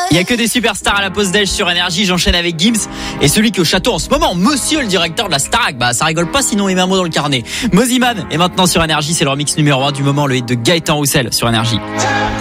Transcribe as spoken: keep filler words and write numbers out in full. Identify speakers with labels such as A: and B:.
A: Il y a que des superstars à la pause déj sur Énergie. J'enchaîne avec Gims et celui qui est au château en ce moment, monsieur le directeur de la Starac. Bah ça rigole pas, sinon il met un mot dans le carnet. Mosiman est maintenant sur Énergie, c'est le remix numéro un du moment, le hit de Gaëtan Roussel sur Énergie.